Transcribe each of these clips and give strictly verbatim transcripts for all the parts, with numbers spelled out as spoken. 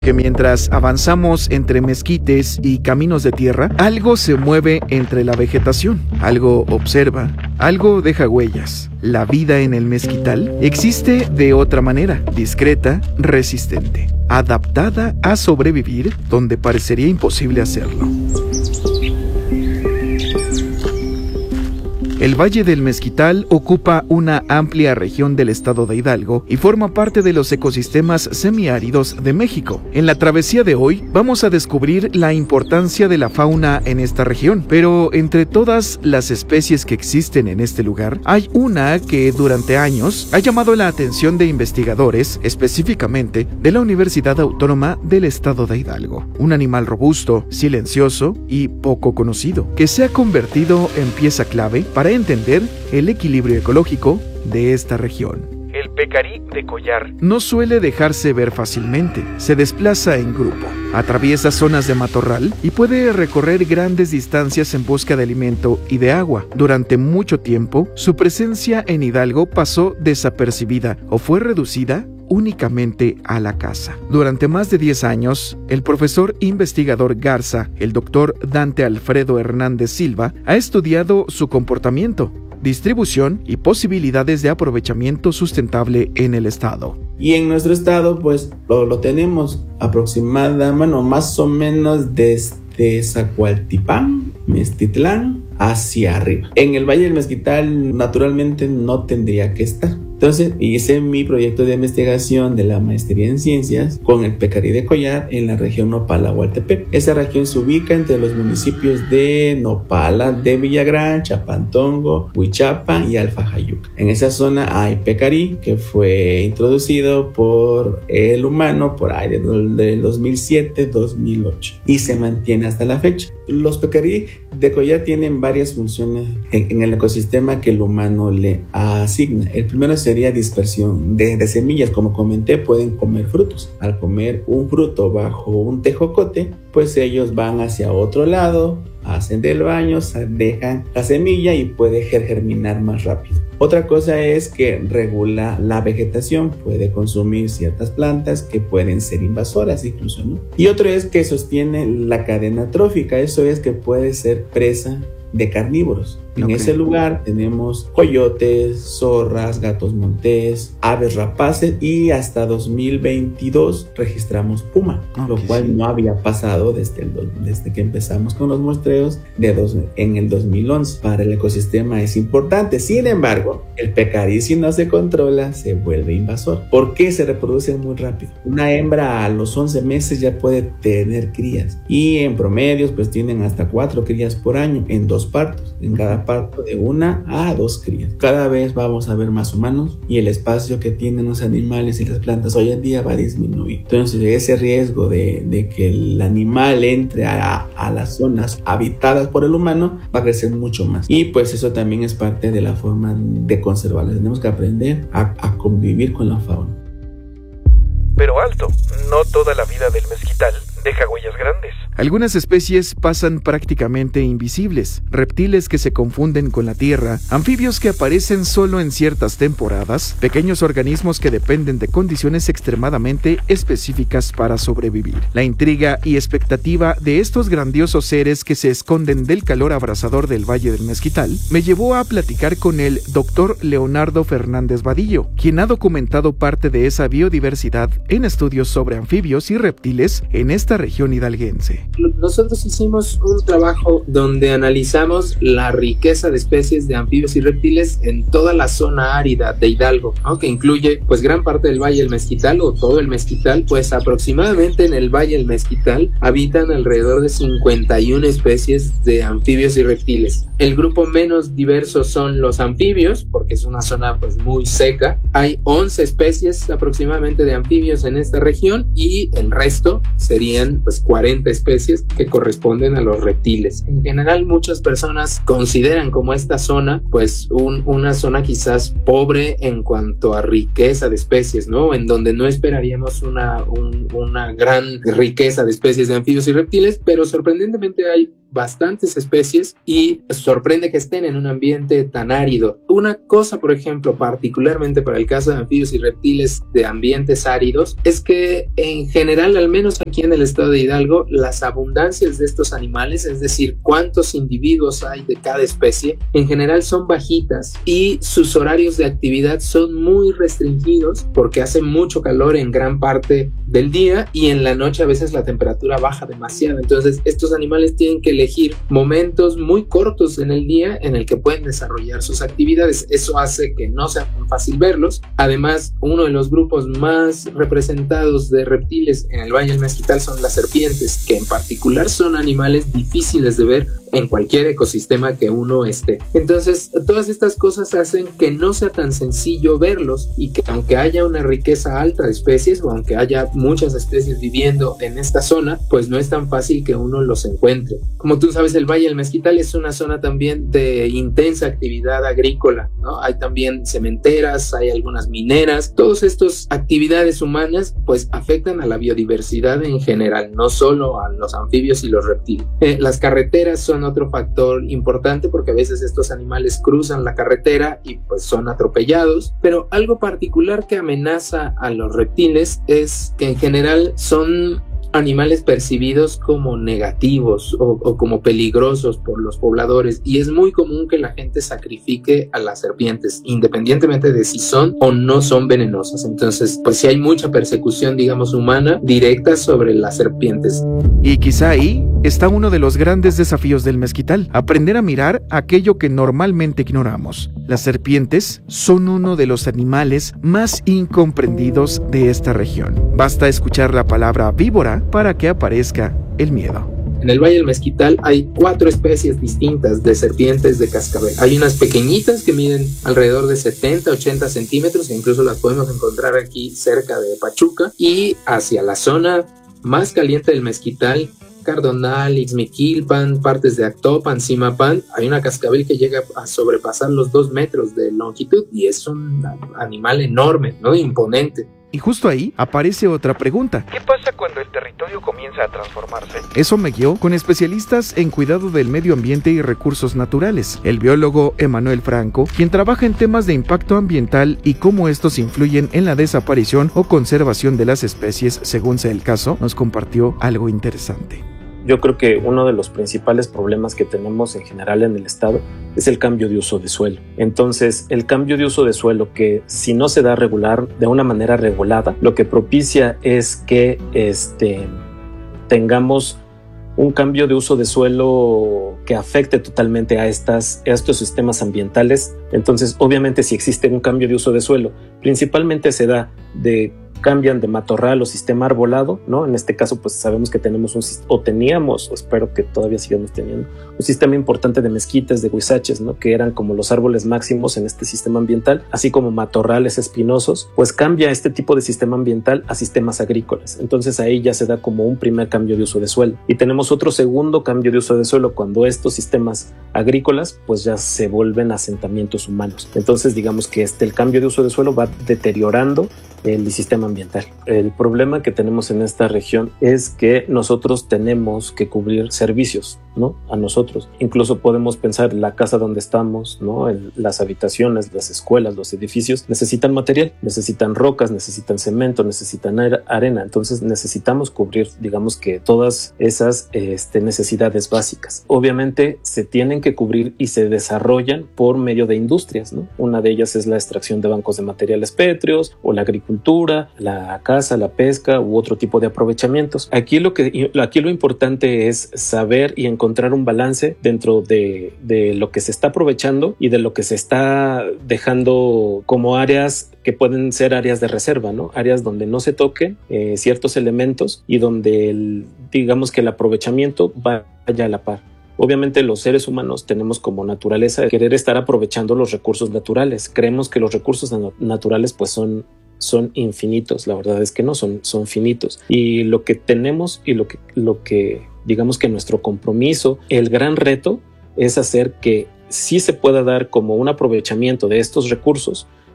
Que mientras avanzamos entre mezquites y caminos de tierra, algo se mueve entre la vegetación, algo observa, algo deja huellas. La vida en el mezquital existe de otra manera, discreta, resistente, adaptada a sobrevivir donde parecería imposible hacerlo. El Valle del Mezquital ocupa una amplia región del estado de Hidalgo y forma parte de los ecosistemas semiáridos de México. En la travesía de hoy vamos a descubrir la importancia de la fauna en esta región, pero entre todas las especies que existen en este lugar, hay una que durante años ha llamado la atención de investigadores, específicamente de la Universidad Autónoma del estado de Hidalgo. Un animal robusto, silencioso y poco conocido, que se ha convertido en pieza clave para entender el equilibrio ecológico de esta región. El pecarí de collar no suele dejarse ver fácilmente, se desplaza en grupo, atraviesa zonas de matorral y puede recorrer grandes distancias en busca de alimento y de agua. Durante mucho tiempo, su presencia en Hidalgo pasó desapercibida o fue reducida únicamente a la caza. Durante más de diez años, el profesor investigador Garza, el doctor Dante Alfredo Hernández Silva, ha estudiado su comportamiento, distribución y posibilidades de aprovechamiento sustentable en el estado. Y en nuestro estado, pues, lo, lo tenemos aproximadamente, bueno, más o menos desde Zacualtipán, Meztitlán, hacia arriba. En el Valle del Mezquital, naturalmente, no tendría que estar. Entonces hice mi proyecto de investigación de la maestría en ciencias con el pecarí de collar en la región Nopala-Hualtepec. Esa región se ubica entre los municipios de Nopala, de Villagrán, Chapantongo, Huichapa y Alfajayuca. En esa zona hay pecarí que fue introducido por el humano por ahí del dos mil siete a dos mil ocho y se mantiene hasta la fecha. Los pecarí de collar tienen varias funciones en, en el ecosistema que el humano le asigna. El primero sería dispersión de, de semillas. Como comenté, pueden comer frutos. Al comer un fruto bajo un tejocote, pues ellos van hacia otro lado, hacen del baño, dejan la semilla y puede germinar más rápido. Otra cosa es que regula la vegetación, puede consumir ciertas plantas que pueden ser invasoras incluso, ¿no? Y otro es que sostiene la cadena trófica, eso es que puede ser presa de carnívoros. En okay. ese lugar tenemos coyotes, zorras, gatos montés, aves rapaces y hasta dos mil veintidós registramos puma, okay, lo cual sí. no había pasado desde, el, desde que empezamos con los muestreos de dos, en el dos mil once. Para el ecosistema es importante. Sin embargo, el pecarí, si no se controla, se vuelve invasor. ¿Por qué? Se reproducen muy rápido. Una hembra a los once meses ya puede tener crías y en promedios pues tienen hasta cuatro crías por año en dos partos. En cada parto de una a dos crías. Cada vez vamos a ver más humanos y el espacio que tienen los animales y las plantas hoy en día va a disminuir. Entonces ese riesgo de, de que el animal entre a, a las zonas habitadas por el humano va a crecer mucho más. Y pues eso también es parte de la forma de conservarlas. Tenemos que aprender a, a convivir con la fauna. Pero alto, no toda la vida del mezquital deja huellas grandes. Algunas especies pasan prácticamente invisibles, reptiles que se confunden con la tierra, anfibios que aparecen solo en ciertas temporadas, pequeños organismos que dependen de condiciones extremadamente específicas para sobrevivir. La intriga y expectativa de estos grandiosos seres que se esconden del calor abrasador del Valle del Mezquital me llevó a platicar con el doctor Leonardo Fernández Vadillo, quien ha documentado parte de esa biodiversidad en estudios sobre anfibios y reptiles en esta región hidalguense. Nosotros hicimos un trabajo donde analizamos la riqueza de especies de anfibios y reptiles en toda la zona árida de Hidalgo, ¿no? Que incluye pues gran parte del Valle del Mezquital o todo el Mezquital. Pues aproximadamente en el Valle del Mezquital habitan alrededor de cincuenta y una especies de anfibios y reptiles. El grupo menos diverso son los anfibios, porque es una zona pues muy seca. Hay once especies aproximadamente de anfibios en esta región y el resto serían pues cuarenta especies que corresponden a los reptiles. En general, muchas personas consideran como esta zona pues un, una zona quizás pobre en cuanto a riqueza de especies, ¿no? En donde no esperaríamos una, un, una gran riqueza de especies de anfibios y reptiles, pero sorprendentemente hay bastantes especies y sorprende que estén en un ambiente tan árido. una cosa, por ejemplo, particularmente para el caso de anfibios y reptiles de ambientes áridos, es que en general, al menos aquí en el estado de Hidalgo, las abundancias de estos animales, es decir, cuántos individuos hay de cada especie, en general son bajitas y sus horarios de actividad son muy restringidos porque hace mucho calor en gran parte del día y en la noche a veces la temperatura baja demasiado. Entonces estos animales tienen que elegir momentos muy cortos en el día en el que pueden desarrollar sus actividades. Eso hace que no sea tan fácil verlos. Además, uno de los grupos más representados de reptiles en el Valle del Mezquital son las serpientes, que en particular son animales difíciles de ver en cualquier ecosistema que uno esté. Entonces, todas estas cosas hacen que no sea tan sencillo verlos y que aunque haya una riqueza alta de especies o aunque haya muchas especies viviendo en esta zona, pues no es tan fácil que uno los encuentre. Como tú sabes, el Valle del Mezquital es una zona también de intensa actividad agrícola, ¿no? Hay también cementeras, hay algunas mineras. Todas estas actividades humanas pues afectan a la biodiversidad en general, no solo a los anfibios y los reptiles. Eh, las carreteras son otro factor importante porque a veces estos animales cruzan la carretera y pues son atropellados, pero algo particular que amenaza a los reptiles es que en general son animales percibidos como negativos o, o como peligrosos por los pobladores y es muy común que la gente sacrifique a las serpientes independientemente de si son o no son venenosas. Entonces pues sí hay mucha persecución, digamos, humana directa sobre las serpientes. Y quizá ahí está uno de los grandes desafíos del mezquital, aprender a mirar aquello que normalmente ignoramos. Las serpientes son uno de los animales más incomprendidos de esta región. Basta escuchar la palabra víbora para que aparezca el miedo. En el Valle del Mezquital hay cuatro especies distintas de serpientes de cascabel. Hay unas pequeñitas que miden alrededor de setenta, ochenta centímetros, e incluso las podemos encontrar aquí cerca de Pachuca. Y hacia la zona más caliente del Mezquital, Cardonal, Ixmiquilpan, partes de Actopan, Zimapán, hay una cascabel que llega a sobrepasar los dos metros de longitud y es un animal enorme, ¿no? Imponente. Y justo ahí aparece otra pregunta. ¿Qué pasa cuando el territorio comienza a transformarse? Eso me guió con especialistas en cuidado del medio ambiente y recursos naturales. El biólogo Emanuel Franco, quien trabaja en temas de impacto ambiental y cómo estos influyen en la desaparición o conservación de las especies, según sea el caso, nos compartió algo interesante. Yo creo que uno de los principales problemas que tenemos en general en el estado es el cambio de uso de suelo. Entonces, el cambio de uso de suelo, que si no se da regular, de una manera regulada, lo que propicia es que este, tengamos un cambio de uso de suelo que afecte totalmente a, estas, a estos sistemas ambientales. Entonces, obviamente, si existe un cambio de uso de suelo, principalmente se da de cambian de matorral o sistema arbolado, ¿no? En este caso, pues sabemos que tenemos un, o teníamos, o espero que todavía sigamos teniendo, un sistema importante de mezquites, de huizaches, ¿no? Que eran como los árboles máximos en este sistema ambiental, así como matorrales espinosos, pues cambia este tipo de sistema ambiental a sistemas agrícolas. Entonces ahí ya se da como un primer cambio de uso de suelo. Y tenemos otro segundo cambio de uso de suelo cuando estos sistemas agrícolas, pues ya se vuelven asentamientos humanos. Entonces digamos que este, el cambio de uso de suelo va deteriorando el sistema ambiental. El problema que tenemos en esta región es que nosotros tenemos que cubrir servicios, ¿no? A nosotros. Incluso podemos pensar la casa donde estamos, ¿no? El, las habitaciones, las escuelas, los edificios necesitan material, necesitan rocas, necesitan cemento, necesitan arena. Entonces necesitamos cubrir, digamos que todas esas este, necesidades básicas. Obviamente se tienen que cubrir y se desarrollan por medio de industrias, ¿no? Una de ellas es la extracción de bancos de materiales pétreos o la agricultura Cultura, la caza, la pesca u otro tipo de aprovechamientos. Aquí lo que aquí lo importante es saber y encontrar un balance dentro de, de lo que se está aprovechando y de lo que se está dejando como áreas que pueden ser áreas de reserva, ¿no? Áreas donde no se toquen eh, ciertos elementos y donde el, digamos que el aprovechamiento vaya a la par. Obviamente los seres humanos tenemos como naturaleza querer estar aprovechando los recursos naturales. Creemos que los recursos naturales pues son son infinitos. La verdad es que no, son, son finitos. Y lo que tenemos y lo que, lo que digamos que nuestro compromiso, el gran reto es hacer que sí se pueda dar como un aprovechamiento de estos recursos,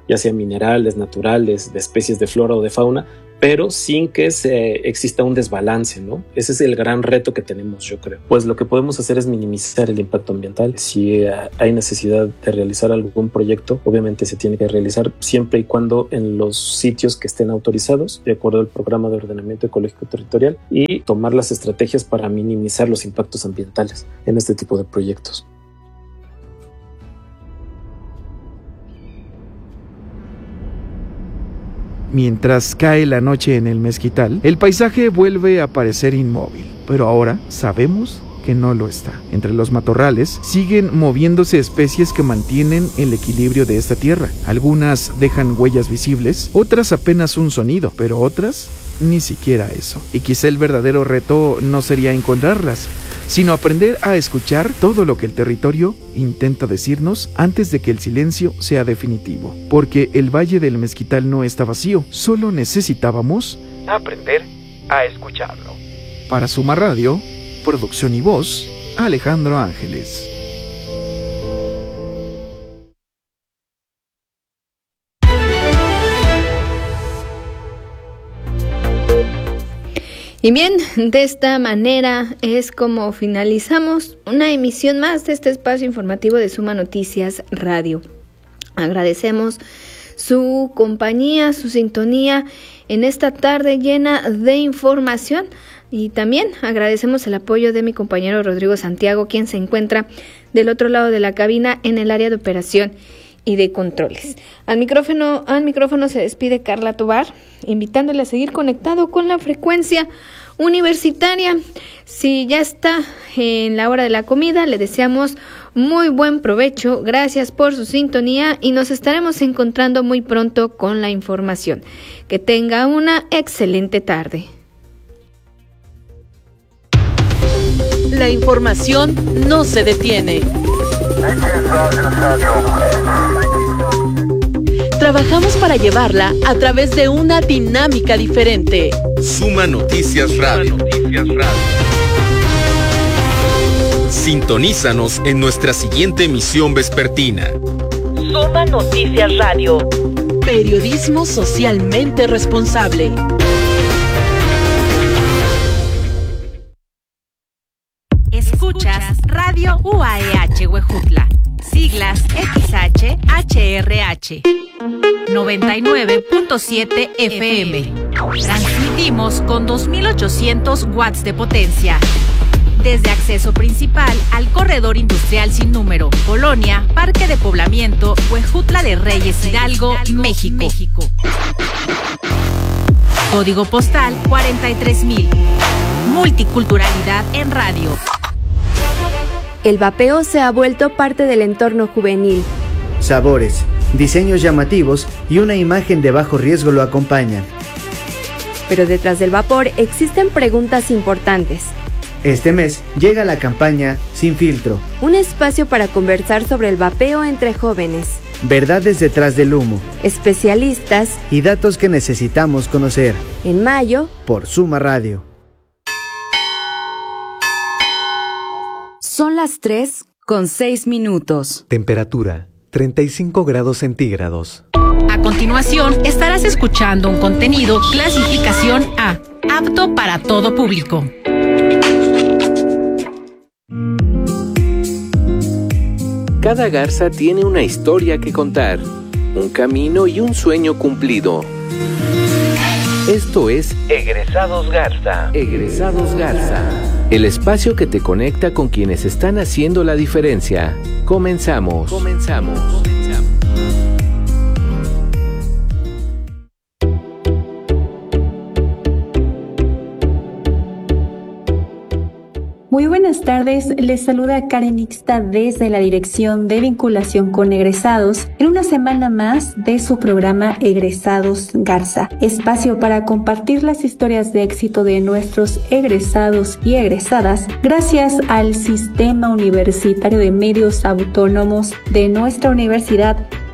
ya sea minerales, naturales, de especies de flora o de fauna, pero sin que se exista un desbalance, ¿no? Ese es el gran reto que tenemos, yo creo. Pues lo que podemos hacer es minimizar el impacto ambiental. Si hay necesidad de realizar algún proyecto, obviamente se tiene que realizar siempre y cuando en los sitios que estén autorizados, de acuerdo al programa de ordenamiento ecológico territorial, y tomar las estrategias para minimizar los impactos ambientales en este tipo de proyectos. Mientras cae la noche en el mezquital, el paisaje vuelve a parecer inmóvil, pero ahora sabemos que no lo está. Entre los matorrales siguen moviéndose especies que mantienen el equilibrio de esta tierra. Algunas dejan huellas visibles, otras apenas un sonido, pero otras ni siquiera eso. Y quizá el verdadero reto no sería encontrarlas, sino aprender a escuchar todo lo que el territorio intenta decirnos antes de que el silencio sea definitivo. Porque el Valle del Mezquital no está vacío, solo necesitábamos aprender a escucharlo. Para Suma Radio, producción y voz, Alejandro Ángeles. Y bien, de esta manera es como finalizamos una emisión más de este espacio informativo de Suma Noticias Radio. Agradecemos su compañía, su sintonía en esta tarde llena de información, y también agradecemos el apoyo de mi compañero Rodrigo Santiago, quien se encuentra del otro lado de la cabina en el área de operación y de controles. Al micrófono, al micrófono se despide Carla Tobar, invitándole a seguir conectado con la frecuencia universitaria. Si ya está en la hora de la comida, le deseamos muy buen provecho. Gracias por su sintonía y nos estaremos encontrando muy pronto con la información. Que tenga una excelente tarde. La información no se detiene. Trabajamos para llevarla a través de una dinámica diferente. Suma Noticias Radio. Sintonízanos en nuestra siguiente emisión vespertina. Suma Noticias Radio. Periodismo socialmente responsable. Escuchas Radio U A E H Huejutla, siglas X H H R H, noventa y nueve punto siete F M. Transmitimos con dos mil ochocientos watts de potencia. Desde acceso principal al corredor industrial sin número, Colonia, Parque de Poblamiento, Huejutla de Reyes, Hidalgo, México. México. Código postal cuarenta y tres mil. Multiculturalidad en radio. El vapeo se ha vuelto parte del entorno juvenil. Sabores, diseños llamativos y una imagen de bajo riesgo lo acompañan. Pero detrás del vapor existen preguntas importantes. Este mes llega la campaña Sin Filtro. Un espacio para conversar sobre el vapeo entre jóvenes. Verdades detrás del humo. Especialistas. Y datos que necesitamos conocer. En mayo. Por Suma Radio. Son las tres con seis minutos. Temperatura treinta y cinco grados centígrados. A continuación estarás escuchando un contenido clasificación A, apto para todo público. Cada garza tiene una historia que contar, un camino y un sueño cumplido. Esto es Egresados Garza. Egresados Garza. El espacio que te conecta con quienes están haciendo la diferencia. Comenzamos. Comenzamos. Muy buenas tardes, les saluda Karen Ixta desde la Dirección de Vinculación con Egresados en una semana más de su programa Egresados Garza, espacio para compartir las historias de éxito de nuestros egresados y egresadas gracias al Sistema Universitario de Medios Autónomos de nuestra universidad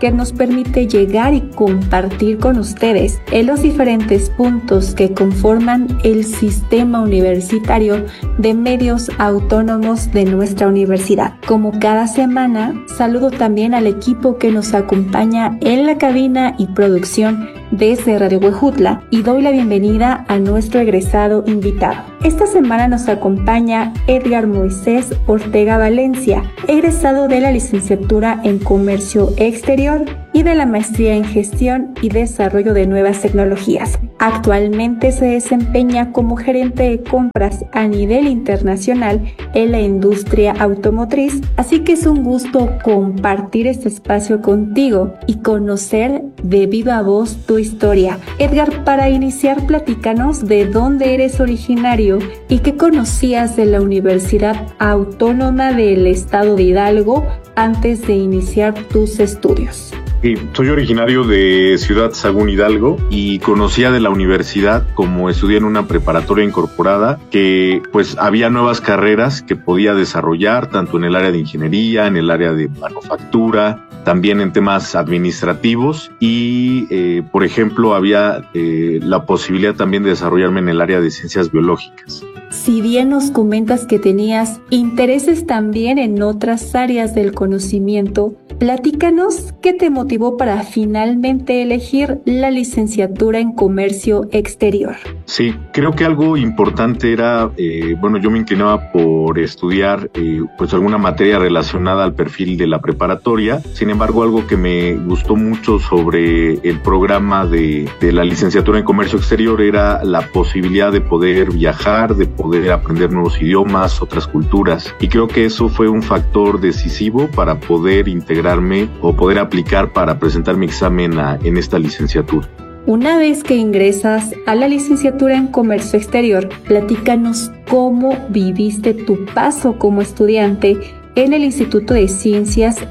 que nos permite llegar y compartir con ustedes en los diferentes puntos que conforman el sistema universitario de medios autónomos de nuestra universidad. Como cada semana, saludo también al equipo que nos acompaña en la cabina y producción desde Radio Huejutla y doy la bienvenida a nuestro egresado invitado. Esta semana nos acompaña Edgar Moisés Ortega Valencia, egresado de la licenciatura en Comercio Exterior y de la maestría en Gestión y Desarrollo de Nuevas Tecnologías. Actualmente se desempeña como gerente de compras a nivel internacional en la industria automotriz, así que es un gusto compartir este espacio contigo y conocer de viva voz tu historia. Edgar, para iniciar, platícanos de dónde eres originario y qué conocías de la Universidad Autónoma del Estado de Hidalgo antes de iniciar tus estudios. Sí, soy originario de Ciudad Sagún, Hidalgo, y conocía de la universidad como estudié en una preparatoria incorporada que pues había nuevas carreras que podía desarrollar tanto en el área de ingeniería, en el área de manufactura, también en temas administrativos y eh, por ejemplo había eh, la posibilidad también de desarrollarme en el área de ciencias biológicas. Si bien nos comentas que tenías intereses también en otras áreas del conocimiento, platícanos qué te motivó para finalmente elegir la licenciatura en Comercio Exterior. Sí, creo que algo importante era, eh, bueno, yo me inclinaba por estudiar eh, pues alguna materia relacionada al perfil de la preparatoria. Sin embargo, algo que me gustó mucho sobre el programa de, de la licenciatura en Comercio Exterior era la posibilidad de poder viajar, de poder aprender nuevos idiomas, otras culturas. Y creo que eso fue un factor decisivo para poder integrarme o poder aplicar para presentar mi examen a, en esta licenciatura. Una vez que ingresas a la licenciatura en Comercio Exterior, platícanos cómo viviste tu paso como estudiante en el Instituto de Ciencias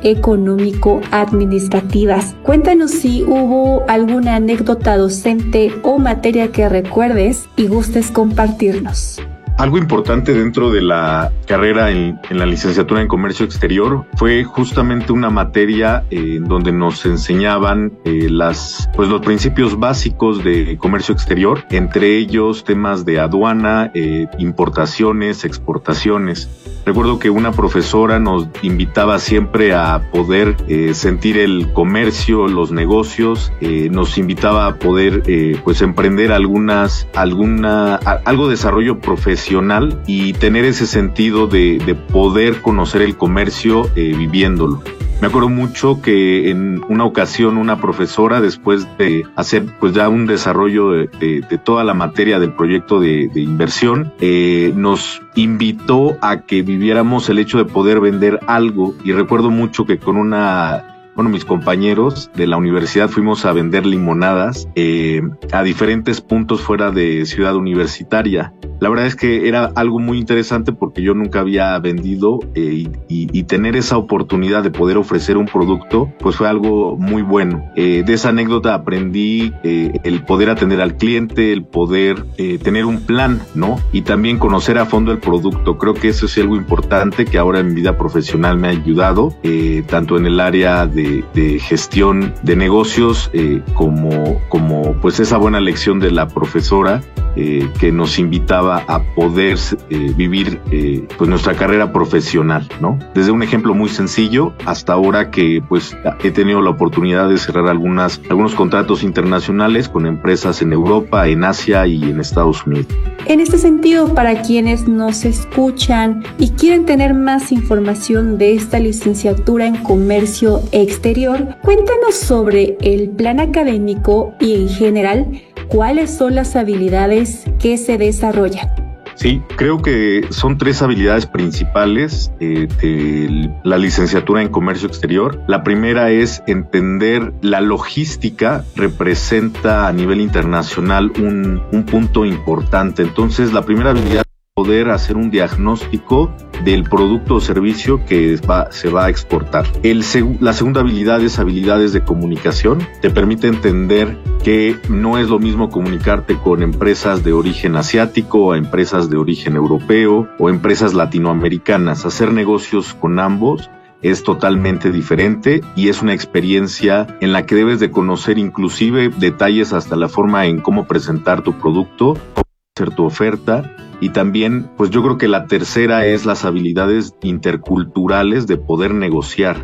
Económico-Administrativas. Cuéntanos si hubo alguna anécdota docente o materia que recuerdes y gustes compartirnos. Algo importante dentro de la carrera en, en la licenciatura en Comercio Exterior fue justamente una materia eh, en donde nos enseñaban eh, las, pues los principios básicos de comercio exterior, entre ellos temas de aduana, eh, importaciones, exportaciones. Recuerdo que una profesora nos invitaba siempre a poder eh, sentir el comercio, los negocios, eh, nos invitaba a poder eh, pues emprender algunas, alguna, a, algo de desarrollo profesional y tener ese sentido de, de poder conocer el comercio eh, viviéndolo. Me acuerdo mucho que en una ocasión una profesora, después de hacer pues ya un desarrollo de, de, de toda la materia del proyecto de, de inversión, eh, nos invitó a que viviéramos el hecho de poder vender algo, y recuerdo mucho que con una... Bueno, mis compañeros de la universidad fuimos a vender limonadas eh, a diferentes puntos fuera de Ciudad Universitaria. La verdad es que era algo muy interesante porque yo nunca había vendido eh, y, y tener esa oportunidad de poder ofrecer un producto, pues fue algo muy bueno. Eh, de esa anécdota aprendí eh, el poder atender al cliente, el poder eh, tener un plan, ¿no? Y también conocer a fondo el producto. Creo que eso es algo importante que ahora en mi vida profesional me ha ayudado, eh, tanto en el área de De, de gestión de negocios eh, como, como pues esa buena lección de la profesora eh, que nos invitaba a poder eh, vivir eh, pues nuestra carrera profesional, ¿no? Desde un ejemplo muy sencillo hasta ahora que pues he tenido la oportunidad de cerrar algunas, algunos contratos internacionales con empresas en Europa, en Asia y en Estados Unidos. En este sentido, para quienes nos escuchan y quieren tener más información de esta licenciatura en Comercio Exterior, cuéntanos sobre el plan académico y en general, ¿cuáles son las habilidades que se desarrollan? Sí, creo que son tres habilidades principales eh, de la licenciatura en Comercio Exterior. La primera es entender la logística, representa a nivel internacional un, un punto importante. Entonces, la primera habilidad es poder hacer un diagnóstico del producto o servicio que va, se va a exportar. El seg- la segunda habilidad es habilidades de comunicación. Te permite entender que no es lo mismo comunicarte con empresas de origen asiático, a empresas de origen europeo o empresas latinoamericanas. Hacer negocios con ambos es totalmente diferente y es una experiencia en la que debes de conocer inclusive detalles hasta la forma en cómo presentar tu producto, cómo hacer tu oferta. Y también, pues yo creo que la tercera es las habilidades interculturales de poder negociar.